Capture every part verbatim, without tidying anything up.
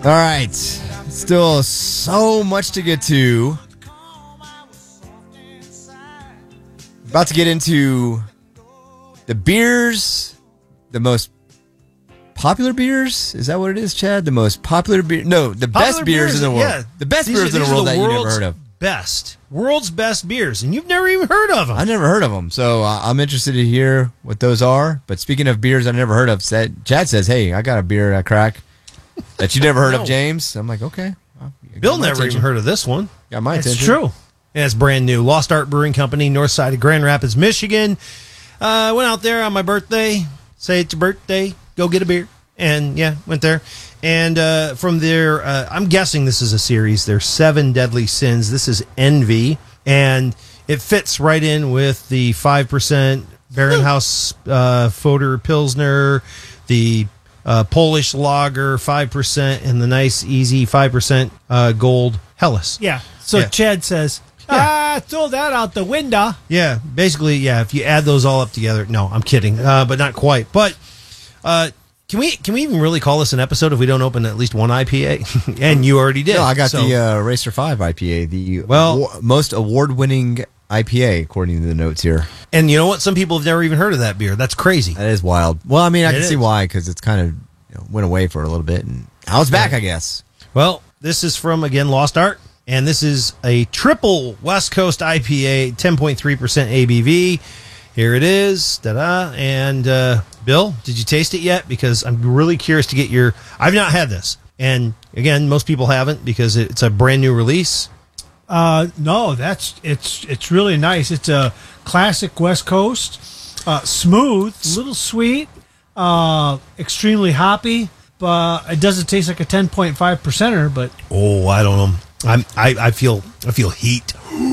All right. Still so much to get to. About to get into the beers, the most popular beers. Is that what it is, Chad? The most popular beer? No, the Popular best beers, beers, in the world. yeah. The best These beers are- in the these are world the that you never world's heard of. Best. World's best beers. And you've never even heard of them. I never heard of them, so uh, I'm interested to hear what those are. But speaking of beers I never heard of, said, Chad says, hey, I got a beer I crack that you never heard No. of, James. I'm like, okay. Well, you got Bill my never attention. even heard of this one. Got my It's attention. true. Yeah, it's brand new. Lost Art Brewing Company, north side of Grand Rapids, Michigan. I uh, went out there on my birthday. Say it's your birthday. Go get a beer. And, yeah, went there. And uh, from there, uh, I'm guessing this is a series. There's seven deadly sins. This is Envy. And it fits right in with the five percent Barenhaus uh, Foder Pilsner, the uh, Polish Lager, five percent, and the nice, easy five percent uh, Gold Helles. Yeah. So Yeah. Chad says, ah, throw that out the window. Yeah, basically, yeah. If you add those all up together, no, I'm kidding, uh, but not quite. But uh, can we can we even really call this an episode if we don't open at least one I P A? And you already did. No, I got So- the uh, Racer five I P A, the Well- awa- most award-winning I P A, according to the notes here. and you know what? Some people have never even heard of that beer. That's crazy. That is wild. Well, I mean, I It can see is. why, because it's kind of you know, went away for a little bit, and now it's back, I guess. Well, this is from, again, Lost Art, and this is a triple West Coast I P A, ten point three percent A B V. Here it is. Ta-da. And, uh, Bill, did you taste it yet? Because I'm really curious to get your... I've not had this. And, again, most people haven't because it's a brand new release. Uh, no, that's it's it's really nice. It's a classic West Coast, uh, smooth, a little sweet, uh, extremely hoppy, but it doesn't taste like a ten point five percenter. But Oh, I don't know. I'm, I, I feel I feel heat.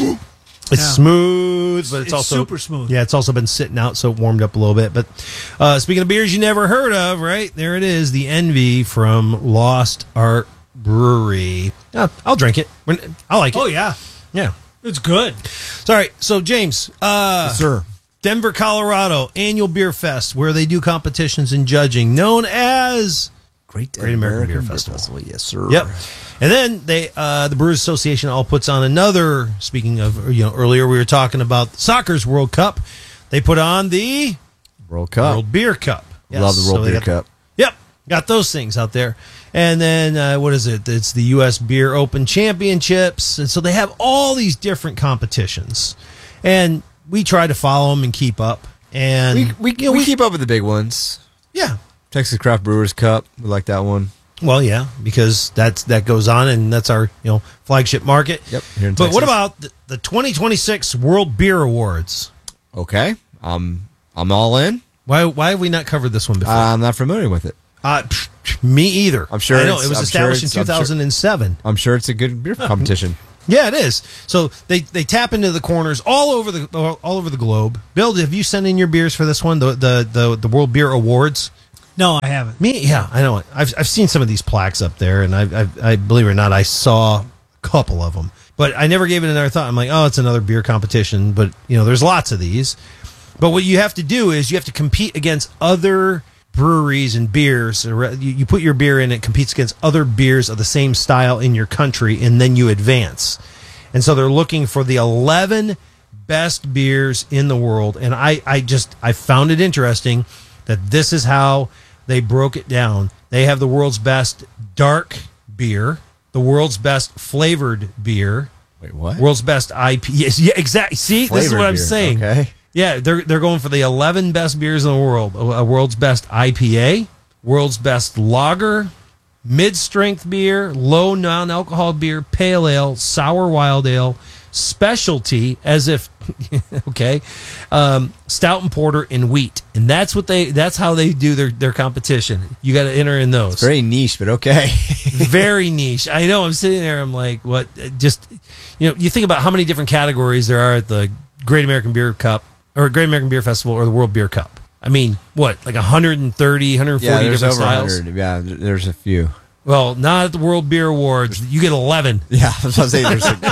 It's Yeah. smooth, but it's, It's also super smooth. Yeah, it's also been sitting out, so it warmed up a little bit. But uh, speaking of beers you never heard of, right there it is, the Envy from Lost Art Brewery. Uh, I'll drink it. When- I like it. oh yeah, Yeah. it's good. So, all right. So James, uh, Sir. Denver, Colorado annual beer fest where they do competitions and judging, known as Great, Great American Beer Festival. Yes, sir. Yep. And then they, uh, the Brewers Association all puts on another, speaking of, you know, earlier we were talking about soccer's World Cup. They put on the World Cup. World Beer Cup. Love the So World they Beer got- Cup. Yep. Got those things out there. And then, uh, what is it? It's the U S Beer Open Championships. And so they have all these different competitions. And we try to follow them and keep up. And, We, we, you know, we keep up with the big ones. yeah. Texas Craft Brewers Cup. We like that one. Well, yeah, because that's that goes on, and that's our you know flagship market. Yep, here in But what Texas. about the, the twenty twenty-six World Beer Awards? Okay. Um, I'm all in. Why why have we not covered this one before? Uh, I'm not familiar with it. Uh, pff, me either. I'm sure I know it's- it was I'm established sure in it's- I'm sure- two thousand seven. I'm sure it's a good beer competition. Yeah, it is. So they, they tap into the corners all over the all, all over the globe. Bill, have you sent in your beers for this one? The the the, the World Beer Awards. No, I haven't. Me, yeah, I know it. I've I've seen some of these plaques up there, and I I, I believe it or not, I saw a couple of them, but I never gave it another thought. I'm like, oh, it's another beer competition, but you know, there's lots of these. But what you have to do is you have to compete against other breweries and beers. You, you put your beer in, it competes against other beers of the same style in your country, and then you advance. And so they're looking for the eleven best beers in the world, and I I just I found it interesting that this is how they broke it down. They have the world's best dark beer, the world's best flavored beer, Wait, what? world's best I P. Yes, yeah, exactly. See, this is Flavored what I'm beer, saying. okay. Yeah, they're they're going for the eleven best beers in the world. A, a world's best I P A, world's best lager, mid-strength beer, low non-alcohol beer, pale ale, sour wild ale, specialty, as if okay, um, stout and porter and wheat, and that's what they that's how they do their their competition. You got to enter in those. Very niche, but okay. Very niche. I know. I'm sitting there. I'm like, what? Just you know, you think about how many different categories there are at the Great American Beer Cup or Great American Beer Festival or the World Beer Cup. I mean, what, like one hundred thirty, one hundred forty yeah, there's different over styles? one hundred. Yeah, th- there's a few. Well, not at the World Beer Awards. You get eleven. Yeah, I was going to say there's like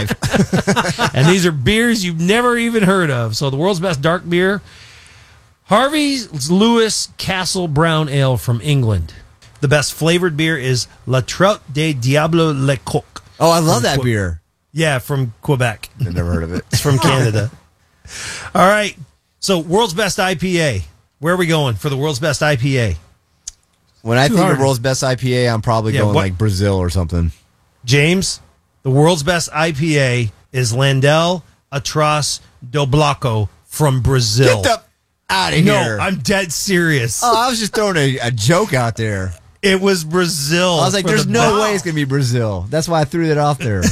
five. And these are beers you've never even heard of. So the world's best dark beer, Harvey's Lewis Castle Brown Ale from England. The best flavored beer is La Trout de Diablo Le Coq. Oh, I love From that Que- beer. Yeah, from Quebec. I've never heard of it. It's from Canada. All right. So, world's best I P A. Where are we going for the world's best I P A? When I Too think hard. of world's best I P A, I'm probably Yeah, going what- like Brazil or something. James, the world's best I P A is Landel Atrás do Bloco from Brazil. Get the out of no, here. I'm dead serious. oh, I was just throwing a, a joke out there. It was Brazil. I was like, for there's the no best- way it's going to be Brazil. That's why I threw that off there.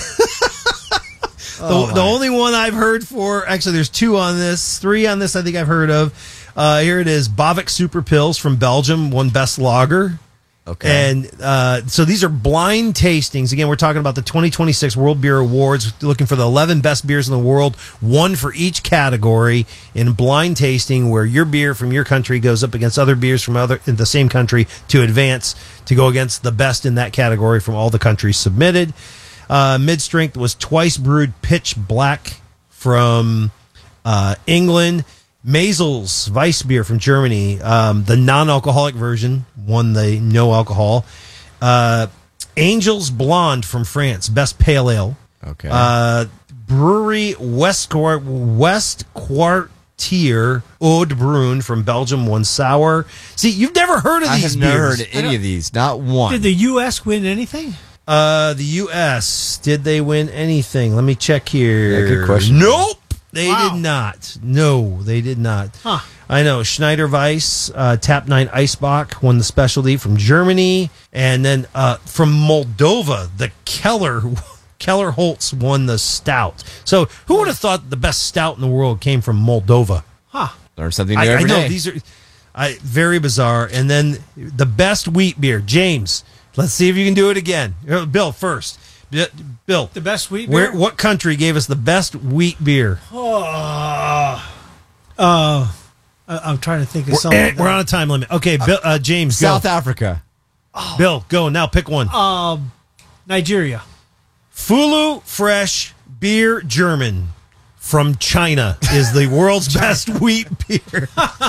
Oh, The, the my. only one I've heard for, actually, there's two on this, three on this I think I've heard of. Uh, here it is, Bavik Super Pills from Belgium, won Best Lager. Okay. And uh, so these are blind tastings. Again, we're talking about the twenty twenty-six World Beer Awards, looking for the eleven best beers in the world, one for each category in blind tasting, where your beer from your country goes up against other beers from other in the same country to advance to go against the best in that category from all the countries submitted. Uh, mid-strength was Twice Brewed Pitch Black from uh, England. Maisels Weiss beer from Germany. Um, the non-alcoholic version won the no alcohol. Uh, Angels Blonde from France, best pale ale. Okay. Uh, Brewery West Quart- West Quartier Eau de Brune from Belgium won sour. See, you've never heard of I these have never beers. heard of any of these. Not one. Did the U S win anything? Uh, the U S did they win anything? Let me check here. Yeah, good question. Nope, they Wow. did not. No, they did not. Huh. I know Schneider Weiss, uh, Tap Nine Eisbach won the specialty from Germany, and then uh, from Moldova, the Keller Keller Holtz won the stout. So, who would have thought the best stout in the world came from Moldova? Huh. Learn something new I, I every know day. these are I, very bizarre. And then the best wheat beer, James. Let's see if you can do it again. Uh, Bill first. B- Bill, The best wheat where beer? what country gave us the best wheat beer? Uh, uh, I- I'm trying to think of We're, something. we're on a time limit. Okay, Bill, uh, James, South go. Africa. Bill, go now. Pick one. Um, Nigeria. Fulu Fresh Beer German from China is the world's best wheat beer.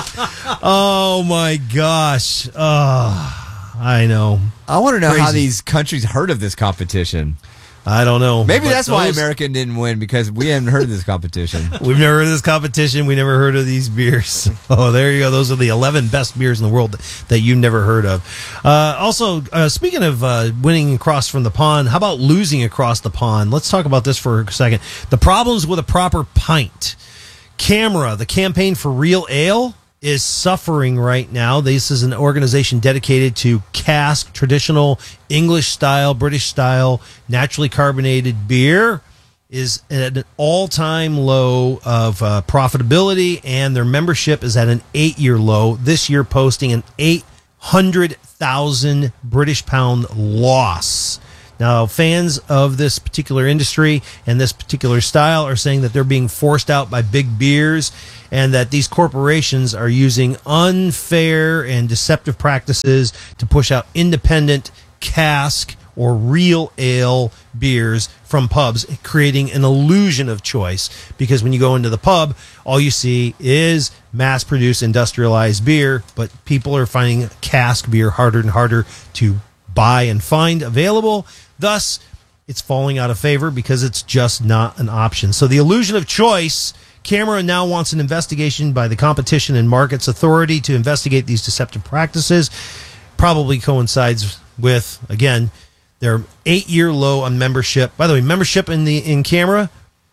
Oh my gosh. Oh, I know. I want to know how Crazy. these countries heard of this competition. I don't know. Maybe But that's why those- America didn't win, because we haven't heard of this competition. We've never heard of this competition. We never heard of these beers. Oh, there you go. Those are the eleven best beers in the world that you've never heard of. Uh, also, uh, speaking of uh, winning across from the pond, how about losing across the pond? Let's talk about this for a second. The problems with a proper pint. Camera, the campaign for real ale, is suffering right now. This is an organization dedicated to cask, traditional English style, British style, naturally carbonated beer, is at an all-time low of uh, profitability, and their membership is at an eight-year low. This year posting an eight hundred thousand British pound loss. Now, fans of this particular industry and this particular style are saying that they're being forced out by big beers, and that these corporations are using unfair and deceptive practices to push out independent cask or real ale beers from pubs, creating an illusion of choice. Because when you go into the pub, all you see is mass-produced industrialized beer, but people are finding cask beer harder and harder to buy and find available. Thus, it's falling out of favor because it's just not an option. So the illusion of choice, Camera now wants an investigation by the Competition and Markets Authority to investigate these deceptive practices. Probably coincides with, again, their eight-year low on membership. By the way, membership in the in Camera,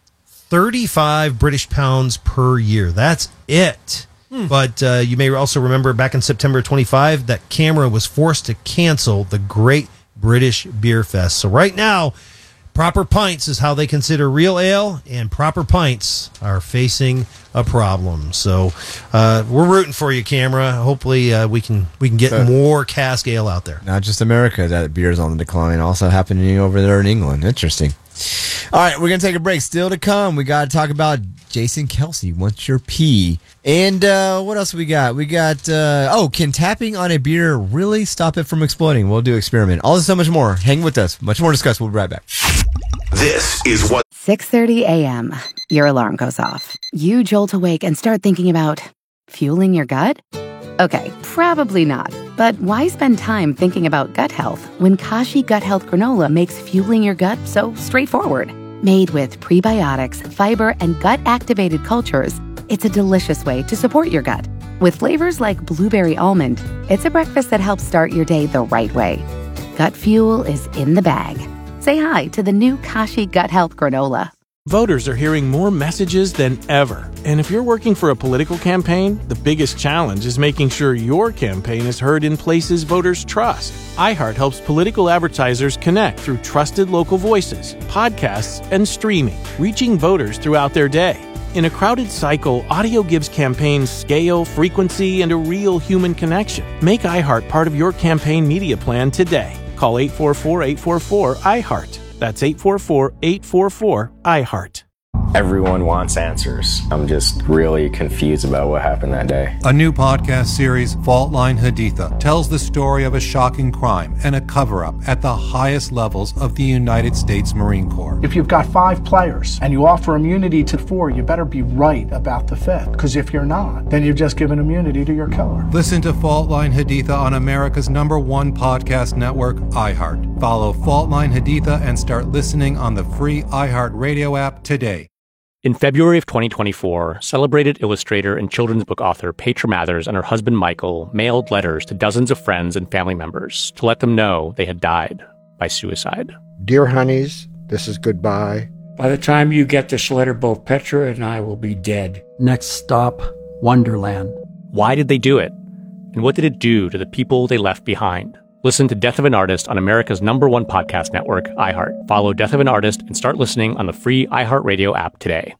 thirty-five British pounds per year. That's it. But uh, you may also remember back in September twenty-fifth that Camera was forced to cancel the Great British Beer Fest. So right now, Proper Pints is how they consider real ale, and Proper Pints are facing a problem. So uh, we're rooting for you, Camera. Hopefully uh, we can we can get So- more cask ale out there. Not just America that beer's on the decline, also happening over there in England. Interesting. All right, we're going to take a break. Still to come, we got to talk about Jason Kelsey. What's your pee? And uh, what else we got? We got, uh, oh, can tapping on a beer really stop it from exploding? We'll do an experiment. All this and so much more. Hang with us. Much more to discuss. We'll be right back. This is what six thirty a.m. Your alarm goes off. You jolt awake and start thinking about fueling your gut? Okay, probably not. But why spend time thinking about gut health when Kashi Gut Health Granola makes fueling your gut so straightforward? Made with prebiotics, fiber, and gut-activated cultures, it's a delicious way to support your gut. With flavors like blueberry almond, it's a breakfast that helps start your day the right way. Gut fuel is in the bag. Say hi to the new Kashi Gut Health Granola. Voters are hearing more messages than ever. And if you're working for a political campaign, the biggest challenge is making sure your campaign is heard in places voters trust. iHeart helps political advertisers connect through trusted local voices, podcasts, and streaming, reaching voters throughout their day. In a crowded cycle, audio gives campaigns scale, frequency, and a real human connection. Make iHeart part of your campaign media plan today. Call eight four four, eight four four, iHeart. That's eight four four, eight four four, iHeart. Everyone wants answers. I'm just really confused about what happened that day. A new podcast series, Fault Line Haditha, tells the story of a shocking crime and a cover-up at the highest levels of the United States Marine Corps. If you've got five players and you offer immunity to four, you better be right about the fifth. Because if you're not, then you've just given immunity to your killer. Listen to Fault Line Haditha on America's number one podcast network, iHeart. Follow Fault Line Haditha and start listening on the free iHeart Radio app today. In February of twenty twenty-four, celebrated illustrator and children's book author Petra Mathers and her husband Michael mailed letters to dozens of friends and family members to let them know they had died by suicide. Dear honeys, this is goodbye. By the time you get this letter, both Petra and I will be dead. Next stop, Wonderland. Why did they do it? And what did it do to the people they left behind? Listen to Death of an Artist on America's number one podcast network, iHeart. Follow Death of an Artist and start listening on the free iHeartRadio app today.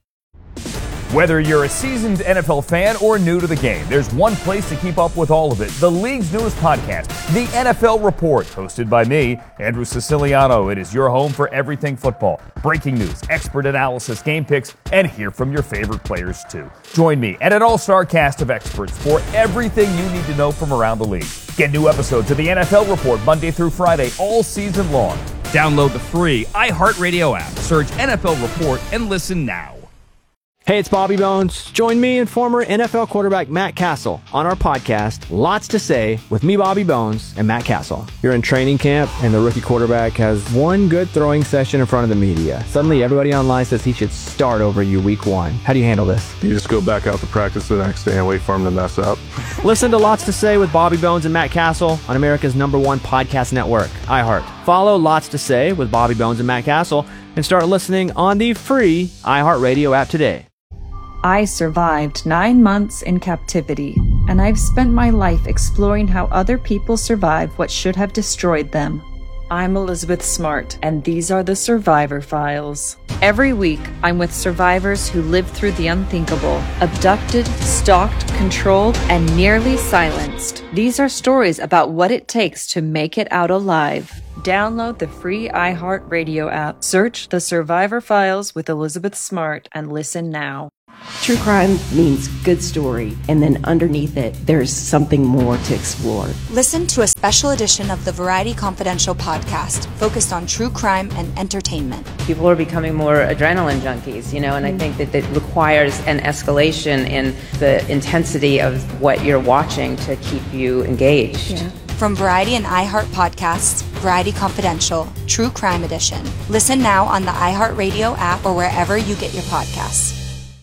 Whether you're a seasoned N F L fan or new to the game, there's one place to keep up with all of it. The league's newest podcast, The N F L Report, hosted by me, Andrew Siciliano. It is your home for everything football. Breaking news, expert analysis, game picks, and hear from your favorite players too. Join me and an all-star cast of experts for everything you need to know from around the league. Get new episodes of The N F L Report Monday through Friday all season long. Download the free iHeartRadio app, search N F L Report, and listen now. Hey, it's Bobby Bones. Join me and former N F L quarterback Matt Castle on our podcast, Lots to Say, with me, Bobby Bones, and Matt Castle. You're in training camp, and the rookie quarterback has one good throwing session in front of the media. Suddenly, everybody online says he should start over you week one. How do you handle this? You just go back out to practice the next day and wait for him to mess up. Listen to Lots to Say with Bobby Bones and Matt Castle on America's number one podcast network, iHeart. Follow Lots to Say with Bobby Bones and Matt Castle and start listening on the free iHeartRadio app today. I survived nine months in captivity, and I've spent my life exploring how other people survive what should have destroyed them. I'm Elizabeth Smart, and these are the Survivor Files. Every week, I'm with survivors who lived through the unthinkable, abducted, stalked, controlled, and nearly silenced. These are stories about what it takes to make it out alive. Download the free iHeartRadio app, search The Survivor Files with Elizabeth Smart, and listen now. True crime means good story, and then underneath it, there's something more to explore. Listen to a special edition of the Variety Confidential podcast focused on true crime and entertainment. People are becoming more adrenaline junkies, you know, and I think that it requires an escalation in the intensity of what you're watching to keep you engaged. Yeah. From Variety and iHeart podcasts, Variety Confidential, True Crime Edition. Listen now on the iHeartRadio app or wherever you get your podcasts.